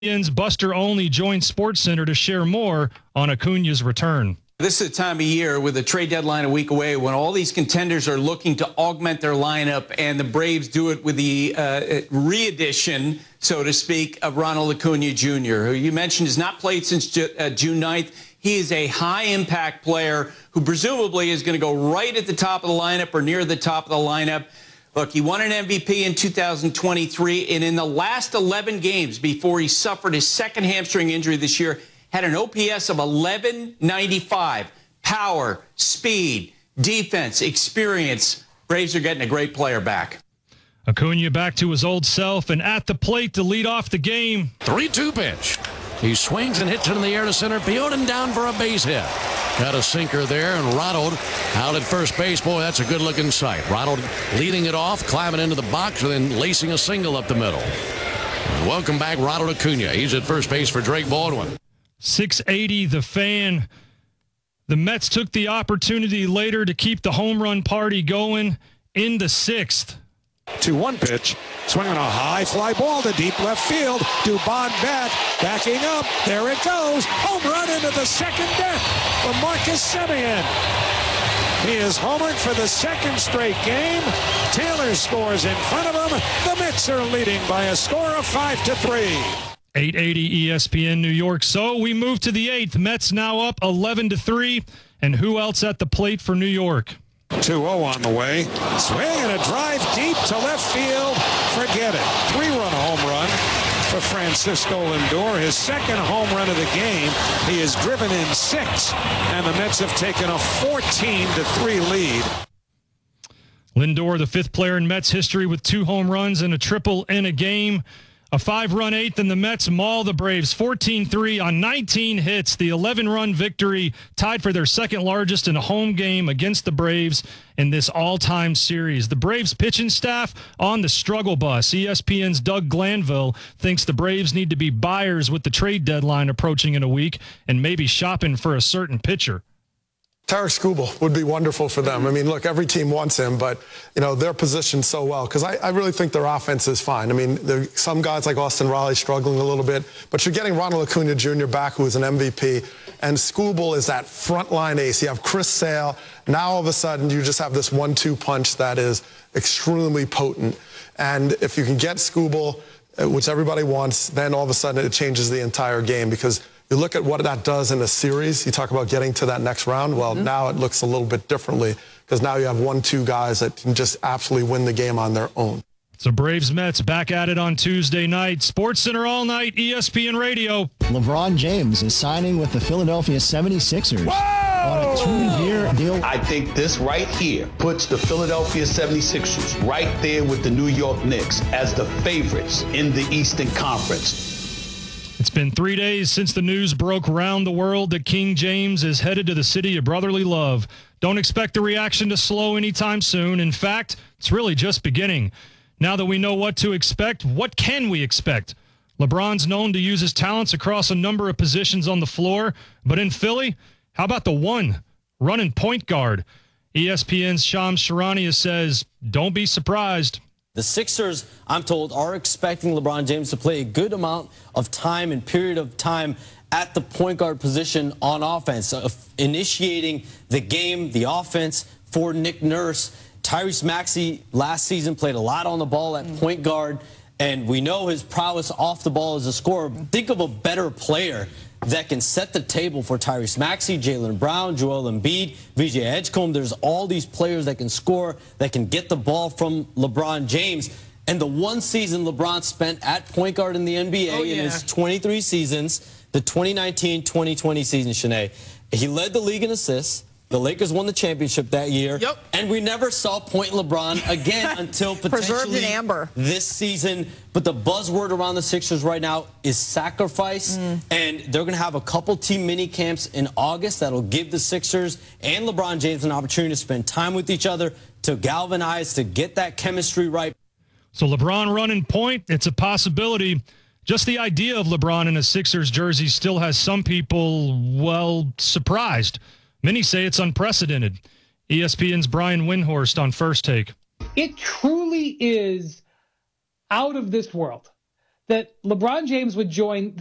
ESPN's Buster Olney joins SportsCenter to share more on Acuna's return. This is the time of year with the trade deadline a week away when all these contenders are looking to augment their lineup, and the Braves do it with the re-edition, so to speak, of Ronald Acuna Jr., who you mentioned has not played since June 9th. He is a high-impact player who presumably is going to go right at the top of the lineup or near the top of the lineup. Look, he won an MVP in 2023, and in the last 11 games before he suffered his second hamstring injury this year, had an OPS of 1195. Power, speed, defense, experience. Braves are getting a great player back. Acuna back to his old self and at the plate to lead off the game. 3-2 pitch. He swings and hits it in the air to center field and down for a base hit. Got a sinker there, and Ronald out at first base. Boy, that's a good-looking sight. Ronald leading it off, climbing into the box, and then lacing a single up the middle. And welcome back, Ronald Acuna. He's at first base for Drake Baldwin. 680, The Fan. The Mets took the opportunity later to keep the home run party going in the sixth. 2-1 pitch, swinging a high fly ball to deep left field. Dubon backing up. There it goes. Home run into the second deck for Marcus Semien. He is homered for the second straight game. Taylor scores in front of him. The Mets are leading by a score of 5-3. 880 ESPN New York. So we move to the eighth. Mets now up 11-3. And who else at the plate for New York? 2-0 on the way. Swing and a drive deep to left field. Forget it. 3-run home run for Francisco Lindor. His second home run of the game. He has driven in 6. And the Mets have taken a 14-3 lead. Lindor, the fifth player in Mets history with 2 home runs and a triple in a game. A 5-run eighth, and the Mets maul the Braves 14-3 on 19 hits. The 11-run victory tied for their second largest in a home game against the Braves in this all-time series. The Braves pitching staff on the struggle bus. ESPN's Doug Glanville thinks the Braves need to be buyers with the trade deadline approaching in a week and maybe shopping for a certain pitcher. Tarik Skubal would be wonderful for them. I mean, look, every team wants him, but, they're positioned so well because I really think their offense is fine. I mean, some guys like Austin Riley struggling a little bit, but you're getting Ronald Acuna Jr. back, who is an MVP, and Skubal is that frontline ace. You have Chris Sale. Now, all of a sudden, you just have this 1-2 punch that is extremely potent. And if you can get Skubal, which everybody wants, then all of a sudden it changes the entire game because you look at what that does in a series. You talk about getting to that next round. Well, now it looks a little bit differently because now you have 1-2 guys that can just absolutely win the game on their own. So Braves-Mets back at it on Tuesday night. SportsCenter all night, ESPN Radio. LeBron James is signing with the Philadelphia 76ers. On a 2-year deal. I think this right here puts the Philadelphia 76ers right there with the New York Knicks as the favorites in the Eastern Conference. It's been 3 days since the news broke around the world that King James is headed to the city of brotherly love. Don't expect the reaction to slow anytime soon. In fact, it's really just beginning. Now that we know what to expect, what can we expect? LeBron's known to use his talents across a number of positions on the floor, but in Philly, how about the one running point guard? ESPN's Shams Charania says, don't be surprised. The Sixers, I'm told, are expecting LeBron James to play a good amount of time and period of time at the point guard position on offense, initiating the game, the offense for Nick Nurse. Tyrese Maxey last season played a lot on the ball at point guard, and we know his prowess off the ball as a scorer. Think of a better player that can set the table for Tyrese Maxey, Jaylen Brown, Joel Embiid, VJ Edgecombe. There's all these players that can score, that can get the ball from LeBron James. And the one season LeBron spent at point guard in the NBA in his 23 seasons, the 2019-2020 season, Shanae, he led the league in assists. The Lakers won the championship that year. Yep. And we never saw point LeBron again until potentially this season. But the buzzword around the Sixers right now is sacrifice. And they're going to have a couple team mini camps in August that'll give the Sixers and LeBron James an opportunity to spend time with each other, to galvanize, to get that chemistry right. So LeBron running point, it's a possibility. Just the idea of LeBron in a Sixers jersey still has some people, surprised. Many say it's unprecedented. ESPN's Brian Windhorst on First Take. It truly is out of this world that LeBron James would join